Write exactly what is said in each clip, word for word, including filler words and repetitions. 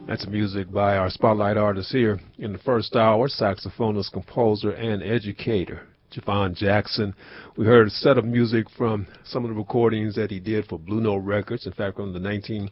That's music by our spotlight artist here in the first hour, saxophonist, composer, and educator, Javon Jackson. We heard a set of music from some of the recordings that he did for Blue Note Records. In fact, from the nineteen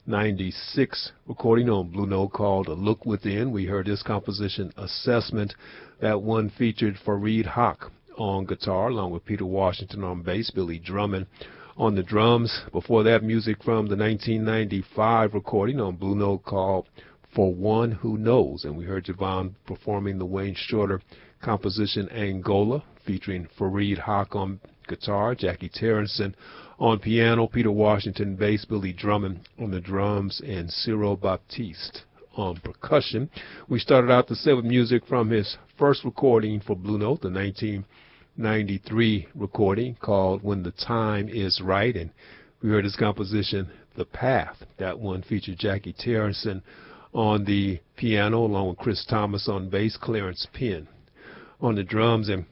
ninety-six recording on Blue Note called A Look Within, we heard his composition Assessment. That one featured Fareed Haq on guitar, along with Peter Washington on bass, Billy Drummond on the drums. Before that, music from the nineteen ninety-five recording on Blue Note called For One Who Knows. And we heard Javon performing the Wayne Shorter composition Angola, featuring Fareed Haq on guitar, Jackie Terrenson on piano, Peter Washington bass, Billy Drummond on the drums, and Cyril Baptiste on percussion. We started out the set with music from his first recording for Blue Note, the nineteen ninety-three recording called When the Time Is Right, and we heard his composition The Path. That one featured Jackie Terrenson on the piano, along with Chris Thomas on bass, Clarence Penn on the drums. And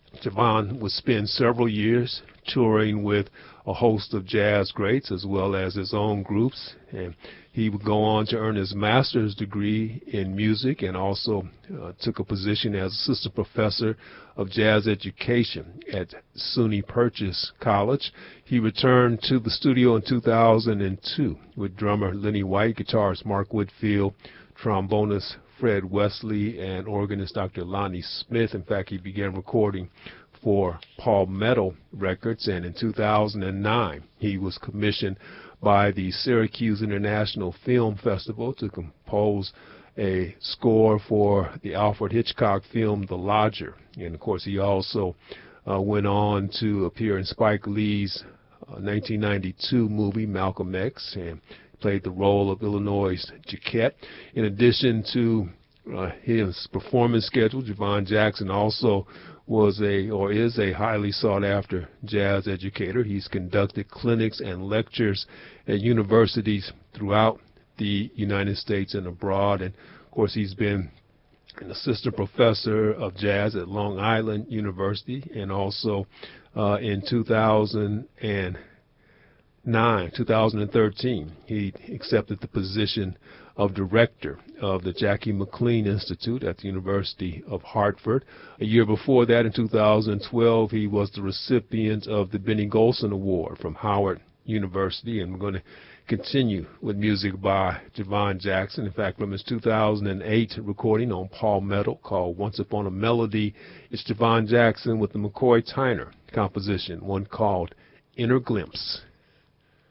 Javon would spend several years touring with a host of jazz greats as well as his own groups, and he would go on to earn his master's degree in music and also uh, took a position as assistant professor of jazz education at SUNY Purchase College. He returned to the studio in two thousand two with drummer Lenny White, guitarist Mark Whitfield, trombonist Fred Wesley, and organist Doctor Lonnie Smith. In fact, he began recording for Palmetto Records, and in two thousand nine he was commissioned by the Syracuse International Film Festival to compose a score for the Alfred Hitchcock film The Lodger. And of course, he also uh, went on to appear in Spike Lee's uh, nineteen ninety-two movie Malcolm X, and played the role of Illinois' Jaquette. In addition to uh, his performance schedule, Javon Jackson also was a or is a highly sought after jazz educator. He's conducted clinics and lectures at universities throughout the United States and abroad. And of course, he's been an assistant professor of jazz at Long Island University, and also uh, in two thousand nine, two thousand thirteen, he accepted the position of director of the Jackie McLean Institute at the University of Hartford. A year before that, in two thousand twelve, he was the recipient of the Benny Golson Award from Howard University. And we're going to continue with music by Javon Jackson. In fact, from his two thousand eight recording on Palmetto called Once Upon a Melody, it's Javon Jackson with the McCoy Tyner composition, one called Inner Glimpse.